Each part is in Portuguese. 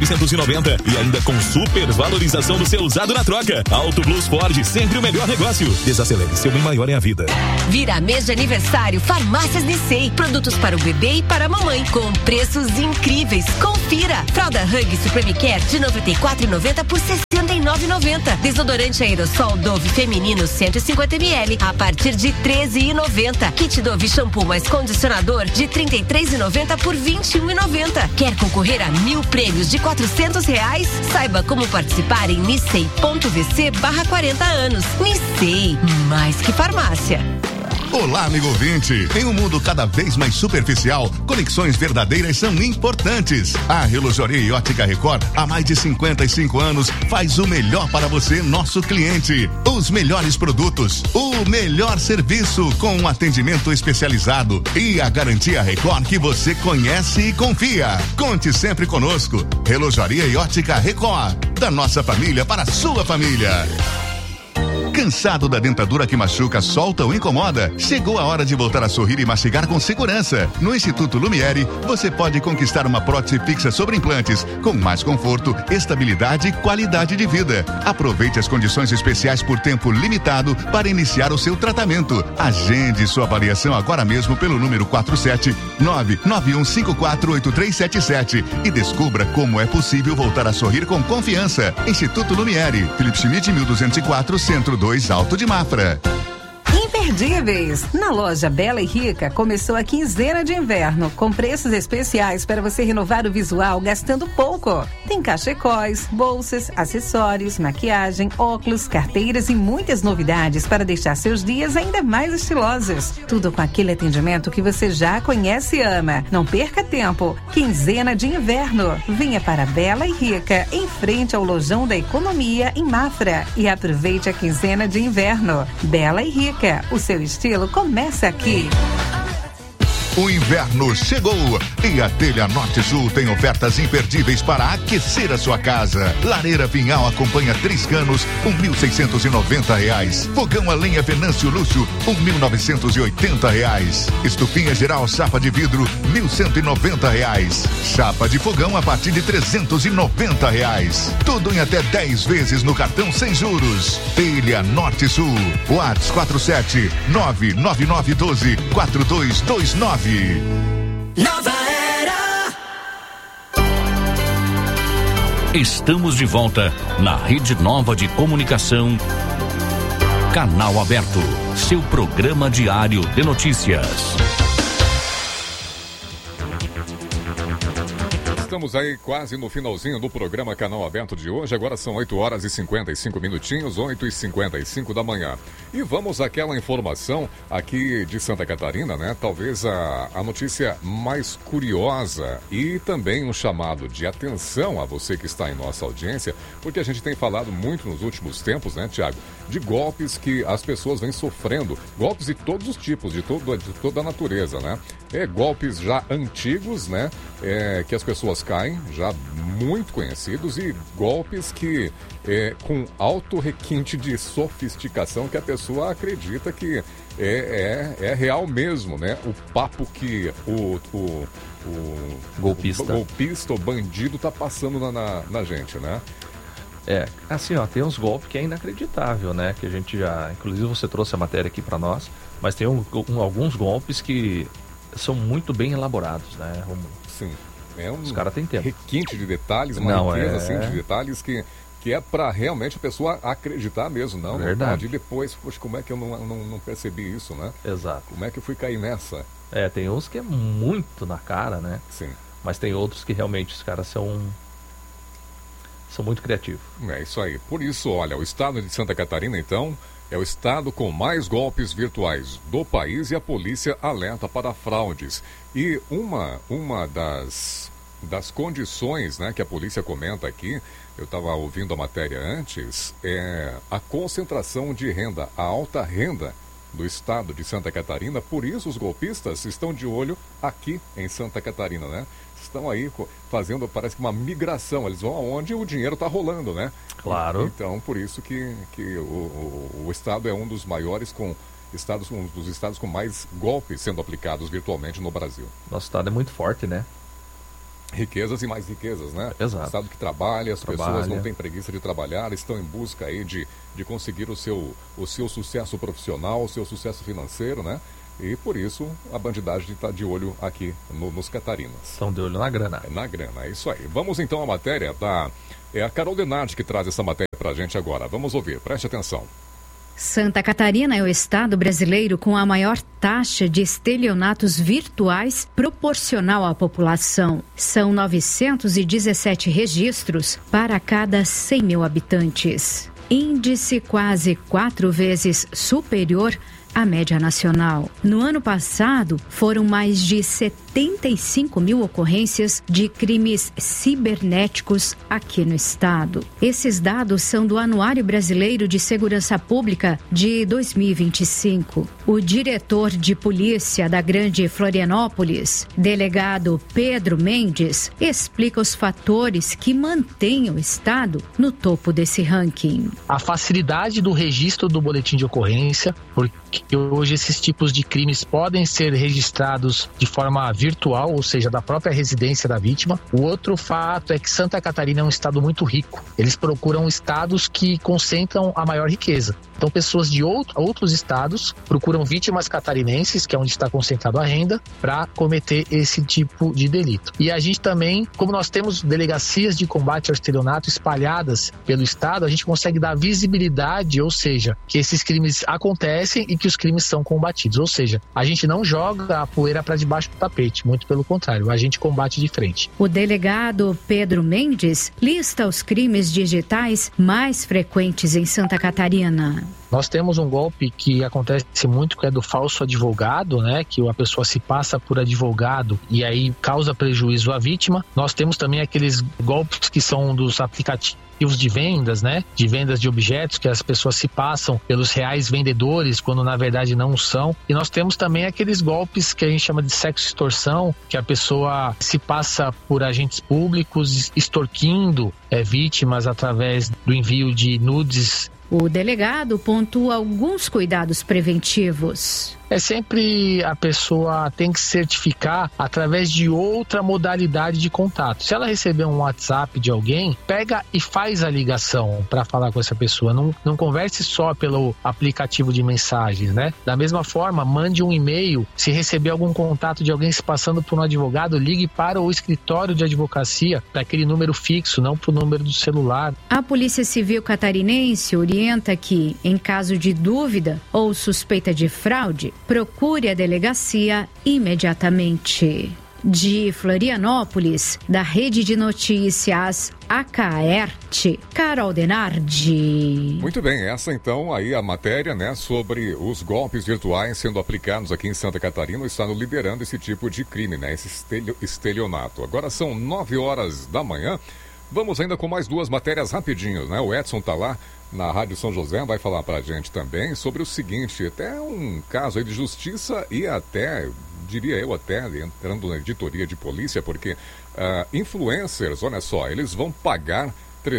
990 e ainda com super valorização do seu usado na troca. Auto Plus Ford, sempre o melhor negócio. Desacelere, seu bem maior é a vida. Vira mês de aniversário, Farmácias Nicei. Produtos para o bebê e para a mamãe, com preços incríveis. Confira. Fralda Hug Supreme Care de R$ 94,90 por R$ 69,90. Desodorante aerossol Dove feminino 150 ml a partir de R$ 13,90. Kit Dove shampoo mais condicionador de R$ 33,90 por R$ 21,90. Quer concorrer a 1.000 prêmios de R$ 400? Saiba como participar em nicei.vc/40 anos. Nicei, mais que farmácia. Olá, amigo ouvinte. Em um mundo cada vez mais superficial, conexões verdadeiras são importantes. A Relojoaria e Ótica Record, há mais de 55 anos, faz o melhor para você, nosso cliente. Os melhores produtos, o melhor serviço com um atendimento especializado e a garantia Record que você conhece e confia. Conte sempre conosco. Relojoaria e Ótica Record, da nossa família para a sua família. Cansado da dentadura que machuca, solta ou incomoda? Chegou a hora de voltar a sorrir e mastigar com segurança. No Instituto Lumiere, você pode conquistar uma prótese fixa sobre implantes, com mais conforto, estabilidade e qualidade de vida. Aproveite as condições especiais por tempo limitado para iniciar o seu tratamento. Agende sua avaliação agora mesmo pelo número 47991548377 e descubra como é possível voltar a sorrir com confiança. Instituto Lumiere, Felipe Schmidt, 1204, Centro 2, Alto de Mafra. Imperdíveis. Na loja Bela e Rica começou a quinzena de inverno, com preços especiais para você renovar o visual gastando pouco. Tem cachecóis, bolsas, acessórios, maquiagem, óculos, carteiras e muitas novidades para deixar seus dias ainda mais estilosos. Tudo com aquele atendimento que você já conhece e ama. Não perca tempo. Quinzena de inverno. Venha para Bela e Rica, em frente ao Lojão da Economia, em Mafra, e aproveite a quinzena de inverno. Bela e Rica. O seu estilo começa aqui. O inverno chegou e a Telha Norte Sul tem ofertas imperdíveis para aquecer a sua casa. Lareira Pinhal acompanha 3 canos, R$1.690. Fogão a lenha Venâncio Luxo, R$1.980. Estufinha geral chapa de vidro, R$1.190. Chapa de fogão a partir de R$390. Tudo em até 10 vezes no cartão sem juros. Telha Norte Sul. WhatsApp 47999124229. Nova Era. Estamos de volta na Rede Nova de Comunicação. Canal Aberto, seu programa diário de notícias. Estamos aí quase no finalzinho do programa Canal Aberto de hoje. Agora são 8 horas e 55 minutinhos, 8h55 da manhã. E vamos àquela informação aqui de Santa Catarina, né? Talvez a notícia mais curiosa e também um chamado de atenção a você que está em nossa audiência, porque a gente tem falado muito nos últimos tempos, né, Tiago, de golpes que as pessoas vêm sofrendo, golpes de todos os tipos, de toda a natureza, né? Golpes já antigos, né? Que as pessoas caem, já muito conhecidos, e golpes que com alto requinte de sofisticação, que a pessoa acredita que é real mesmo, né? O papo que o golpista ou bandido tá passando na gente, né? Assim, ó, tem uns golpes que é inacreditável, né? Que a gente já, inclusive você trouxe a matéria aqui para nós, mas tem alguns golpes que são muito bem elaborados, né, Romulo? Sim. Os caras têm tempo. Requinte de detalhes, uma riqueza assim, de detalhes que é para realmente a pessoa acreditar mesmo, não? Verdade. E depois, poxa, como é que eu não percebi isso, né? Exato. Como é que eu fui cair nessa? Tem uns que é muito na cara, né? Sim. Mas tem outros que realmente os caras são muito criativos. É isso aí. Por isso, olha, o estado de Santa Catarina, então, é o estado com mais golpes virtuais do país, e a polícia alerta para fraudes. E uma das condições, né, que a polícia comenta aqui, eu estava ouvindo a matéria antes, é a concentração de renda, a alta renda do estado de Santa Catarina. Por isso os golpistas estão de olho aqui em Santa Catarina, né? Estão aí fazendo, parece que uma migração, eles vão aonde o dinheiro está rolando, né? Claro. Então, por isso que o estado é um dos maiores um dos estados com mais golpes sendo aplicados virtualmente no Brasil. Nosso estado é muito forte, né? Riquezas e mais riquezas, né? Exato. Estado que trabalha, as pessoas não têm preguiça de trabalhar, estão em busca aí de conseguir o seu sucesso profissional, o seu sucesso financeiro, né? E por isso a bandidagem está de olho aqui nos Catarinas. Estão de olho na grana. Na grana, é isso aí. Vamos então à matéria É a Carol Denardi que traz essa matéria pra gente agora. Vamos ouvir, preste atenção. Santa Catarina é o estado brasileiro com a maior taxa de estelionatos virtuais proporcional à população. São 917 registros para cada 100 mil habitantes. Índice quase 4 vezes superior à média nacional. No ano passado, foram mais de 75 mil ocorrências de crimes cibernéticos aqui no estado. Esses dados são do Anuário Brasileiro de Segurança Pública de 2025. O diretor de polícia da Grande Florianópolis, delegado Pedro Mendes, explica os fatores que mantêm o estado no topo desse ranking. A facilidade do registro do boletim de ocorrência, porque hoje esses tipos de crimes podem ser registrados de forma virtual, ou seja, da própria residência da vítima. O outro fato é que Santa Catarina é um estado muito rico. Eles procuram estados que concentram a maior riqueza. Então, pessoas de outros estados procuram vítimas catarinenses, que é onde está concentrada a renda, para cometer esse tipo de delito. E a gente também, como nós temos delegacias de combate ao estelionato espalhadas pelo estado, a gente consegue dar visibilidade, ou seja, que esses crimes acontecem e que os crimes são combatidos. Ou seja, a gente não joga a poeira para debaixo do tapete, muito pelo contrário, a gente combate de frente. O delegado Pedro Mendes lista os crimes digitais mais frequentes em Santa Catarina. Nós temos um golpe que acontece muito, que é do falso advogado, né? Que a pessoa se passa por advogado e aí causa prejuízo à vítima. Nós temos também aqueles golpes que são dos aplicativos de vendas, né? De vendas de objetos, que as pessoas se passam pelos reais vendedores, quando na verdade não são. E nós temos também aqueles golpes que a gente chama de sexo-extorsão, que a pessoa se passa por agentes públicos extorquindo vítimas através do envio de nudes. O delegado pontua alguns cuidados preventivos. É sempre a pessoa tem que certificar através de outra modalidade de contato. Se ela receber um WhatsApp de alguém, pega e faz a ligação para falar com essa pessoa. Não converse só pelo aplicativo de mensagens, né? Da mesma forma, mande um e-mail. Se receber algum contato de alguém se passando por um advogado, ligue para o escritório de advocacia, para aquele número fixo, não para o número do celular. A Polícia Civil Catarinense orienta que, em caso de dúvida ou suspeita de fraude, procure a delegacia imediatamente. De Florianópolis, da Rede de Notícias Acaerte, Carol Denardi. Muito bem, essa então aí a matéria, né, sobre os golpes virtuais sendo aplicados aqui em Santa Catarina, está liderando esse tipo de crime, né, esse estelionato. Agora são 9h da manhã, vamos ainda com mais duas matérias rapidinhos, né, o Edson tá lá na Rádio São José, vai falar pra gente também sobre o seguinte, até um caso aí de justiça e até, diria eu até, entrando na editoria de polícia, porque influencers, olha só, eles vão pagar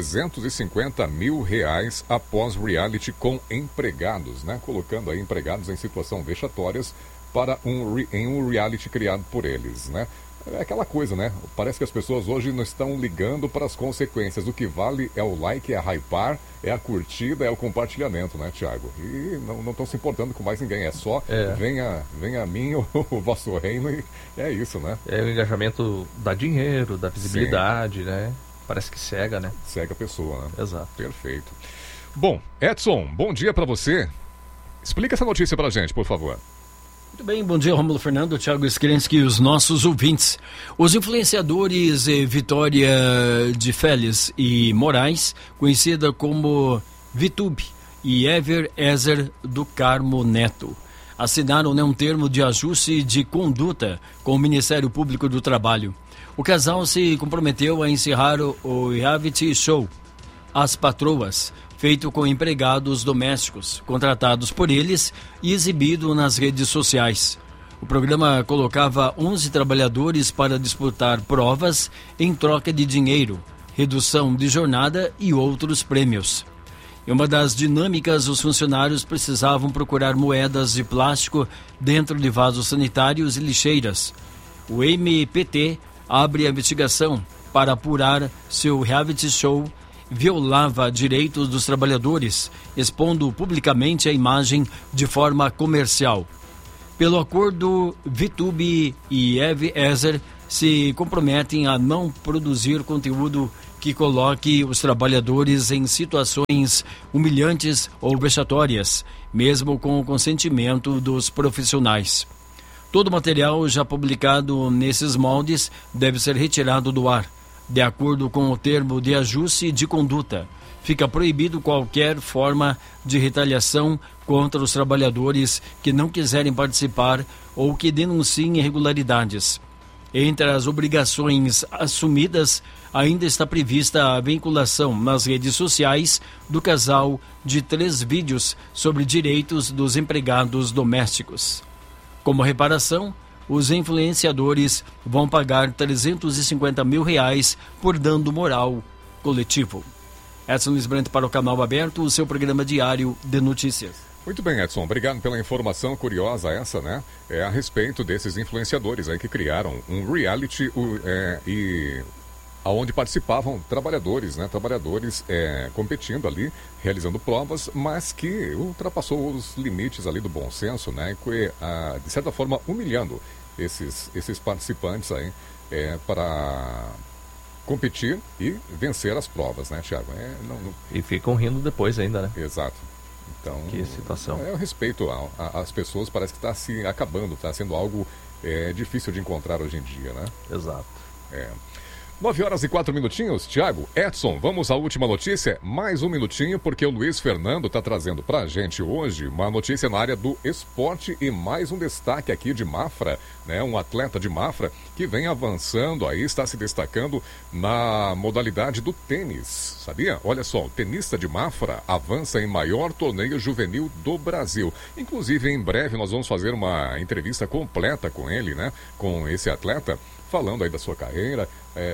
350 mil reais após reality com empregados, né? Colocando aí empregados em situação vexatórias para em um reality criado por eles, né? É aquela coisa, né? Parece que as pessoas hoje não estão ligando para as consequências. O que vale é o like, é a hypar, é a curtida, é o compartilhamento, né, Thiago? E não estão se importando com mais ninguém. É só venha a mim o vosso reino e é isso, né? É, o engajamento dá dinheiro, dá visibilidade, sim, né? Parece que cega, né? Cega a pessoa, né? Exato. Perfeito. Bom, Edson, bom dia para você. Explica essa notícia pra gente, por favor. Muito bem, bom dia, Rômulo Fernando, Thiago Skrensky e os nossos ouvintes. Os influenciadores Vitória de Félix e Moraes, conhecida como Vitube, e Ever Ezer do Carmo Neto, assinaram um termo de ajuste de conduta com o Ministério Público do Trabalho. O casal se comprometeu a encerrar o reality show As Patroas, feito com empregados domésticos, contratados por eles e exibido nas redes sociais. O programa colocava 11 trabalhadores para disputar provas em troca de dinheiro, redução de jornada e outros prêmios. Em uma das dinâmicas, os funcionários precisavam procurar moedas de plástico dentro de vasos sanitários e lixeiras. O MPT abre a investigação para apurar se o reality show violava direitos dos trabalhadores, expondo publicamente a imagem de forma comercial. Pelo acordo, VTube e Eliezer se comprometem a não produzir conteúdo que coloque os trabalhadores em situações humilhantes ou vexatórias, mesmo com o consentimento dos profissionais. Todo material já publicado nesses moldes deve ser retirado do ar, de acordo com o termo de ajuste de conduta. Fica proibido qualquer forma de retaliação contra os trabalhadores que não quiserem participar ou que denunciem irregularidades. Entre as obrigações assumidas, ainda está prevista a vinculação nas redes sociais do casal de 3 vídeos sobre direitos dos empregados domésticos. Como reparação, os influenciadores vão pagar R$350 mil por dano moral coletivo. Edson Luiz Brandt para o Canal Aberto, o seu programa diário de notícias. Muito bem, Edson, obrigado pela informação curiosa essa, né? A respeito desses influenciadores aí que criaram um reality e aonde participavam trabalhadores, né? Trabalhadores competindo ali, realizando provas, mas que ultrapassou os limites ali do bom senso, né? E, de certa forma, humilhando esses participantes aí para competir e vencer as provas, né, Thiago? E ficam rindo depois ainda, né? Exato. Então, que situação. O respeito às pessoas parece que está se acabando, está sendo algo difícil de encontrar hoje em dia, né? Exato. 9h04, Thiago, Edson, vamos à última notícia, mais um minutinho, porque o Luiz Fernando está trazendo para a gente hoje uma notícia na área do esporte e mais um destaque aqui de Mafra, né? Um atleta de Mafra que vem avançando aí, está se destacando na modalidade do tênis, sabia? Olha só, o tenista de Mafra avança em maior torneio juvenil do Brasil. Inclusive, em breve nós vamos fazer uma entrevista completa com ele, né? Com esse atleta, falando aí da sua carreira,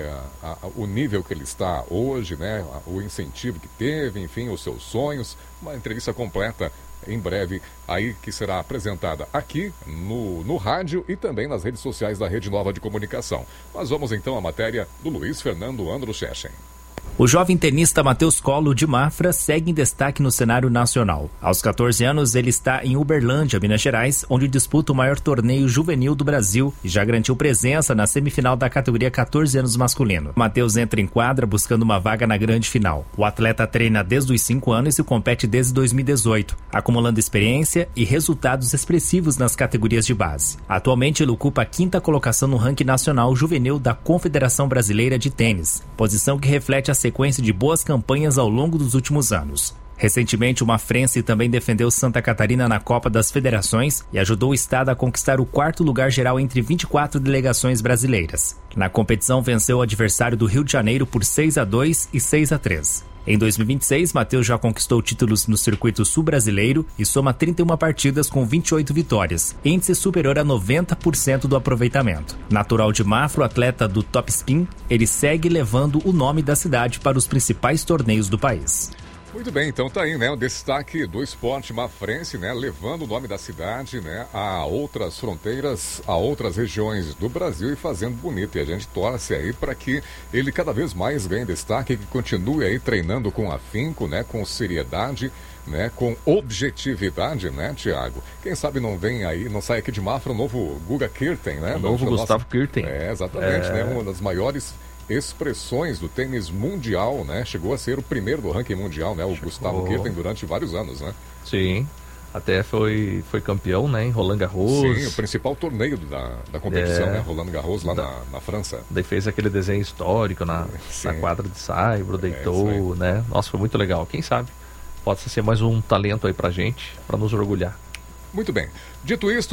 o nível que ele está hoje, né? O incentivo que teve, enfim, os seus sonhos. Uma entrevista completa em breve aí que será apresentada aqui no rádio e também nas redes sociais da Rede Nova de Comunicação. Mas vamos então à matéria do Luiz Fernando Andruschechen. O jovem tenista Matheus Colo de Mafra segue em destaque no cenário nacional. Aos 14 anos, ele está em Uberlândia, Minas Gerais, onde disputa o maior torneio juvenil do Brasil e já garantiu presença na semifinal da categoria 14 anos masculino. Matheus entra em quadra buscando uma vaga na grande final. O atleta treina desde os 5 anos e compete desde 2018, acumulando experiência e resultados expressivos nas categorias de base. Atualmente, ele ocupa a 5ª colocação no ranking nacional juvenil da Confederação Brasileira de Tênis, posição que reflete a sequência de boas campanhas ao longo dos últimos anos. Recentemente, o mafrense também defendeu Santa Catarina na Copa das Federações e ajudou o estado a conquistar o 4º lugar geral entre 24 delegações brasileiras. Na competição, venceu o adversário do Rio de Janeiro por 6-2 e 6-3. Em 2026, Matheus já conquistou títulos no circuito sul-brasileiro e soma 31 partidas com 28 vitórias, índice superior a 90% do aproveitamento. Natural de Mafra, o atleta do Top Spin, ele segue levando o nome da cidade para os principais torneios do país. Muito bem, então tá aí, né, o destaque do esporte mafrense, né, levando o nome da cidade, né, a outras fronteiras, a outras regiões do Brasil e fazendo bonito. E a gente torce aí para que ele cada vez mais ganhe destaque, que continue aí treinando com afinco, né, com seriedade, né, com objetividade, né, Thiago? Quem sabe não vem aí, não sai aqui de Mafra o novo Guga Kirten, né? O novo Gustavo Kirten. Exatamente, né, uma das maiores expressões do tênis mundial, né? Chegou a ser o primeiro do ranking mundial, né? O Gustavo Kirten durante vários anos, né? Sim, até foi campeão, né? Em Roland Garros. Sim, o principal torneio da competição, né? Roland Garros lá na França. Daí fez aquele desenho histórico na quadra de saibro, deitou, né? Nossa, foi muito legal. Quem sabe possa ser mais um talento aí pra gente, pra nos orgulhar. Muito bem. Dito isto,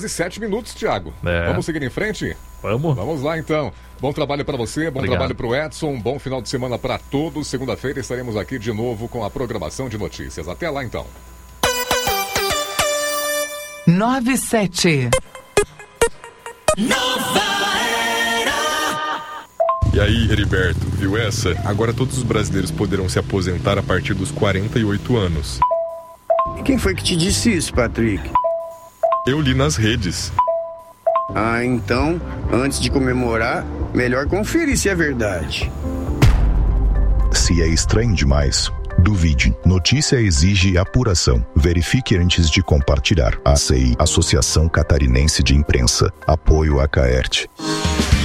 9h07, Thiago. Vamos seguir em frente? Vamos. Vamos lá, então. Bom trabalho para você, bom trabalho para o Edson, bom final de semana para todos. Segunda-feira estaremos aqui de novo com a programação de notícias. Até lá, então. 97. E aí, Heriberto, viu essa? Agora todos os brasileiros poderão se aposentar a partir dos 48 anos. Quem foi que te disse isso, Patrick? Eu li nas redes. Ah, então, antes de comemorar, Melhor conferir se é verdade. Se é estranho demais, duvide. Notícia exige apuração. Verifique antes de compartilhar. ACI, Associação Catarinense de Imprensa. Apoio a Caerte.